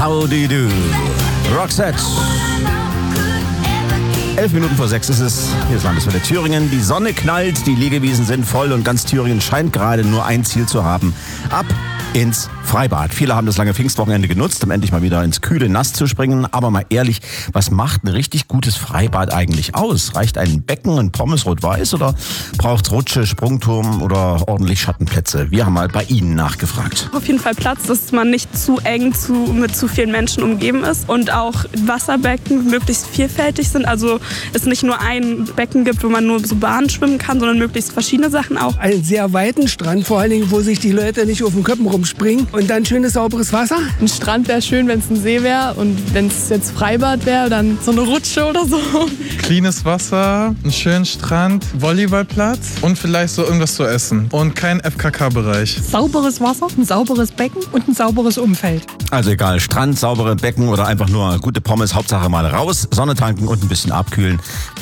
How do you do? Roxette. 6:11 ist es. Hier ist Landeswelle Thüringen. Die Sonne knallt, die Liegewiesen sind voll und ganz Thüringen scheint gerade nur ein Ziel zu haben. Ab ins Freibad. Viele haben das lange Pfingstwochenende genutzt, um endlich mal wieder ins kühle Nass zu springen. Aber mal ehrlich, was macht ein richtig gutes Freibad eigentlich aus? Reicht ein Becken und Pommes rot-weiß oder braucht's Rutsche, Sprungturm oder ordentlich Schattenplätze? Wir haben mal bei Ihnen nachgefragt. Auf jeden Fall Platz, dass man nicht zu eng mit zu vielen Menschen umgeben ist und auch Wasserbecken möglichst vielfältig sind. Also es nicht nur ein Becken gibt, wo man nur so Bahnen schwimmen kann, sondern möglichst verschiedene Sachen auch. Einen sehr weiten Strand, vor allen Dingen, wo sich die Leute nicht auf den Köppen rumspringen. Und dann schönes, sauberes Wasser. Ein Strand wäre schön, wenn es ein See wäre. Und wenn es jetzt Freibad wäre, dann so eine Rutsche oder so. Cleanes Wasser, einen schönen Strand, Volleyballplatz und vielleicht so irgendwas zu essen. Und kein FKK-Bereich. Sauberes Wasser, ein sauberes Becken und ein sauberes Umfeld. Also egal, Strand, saubere Becken oder einfach nur gute Pommes, Hauptsache mal raus, Sonne tanken und ein bisschen abkühlen.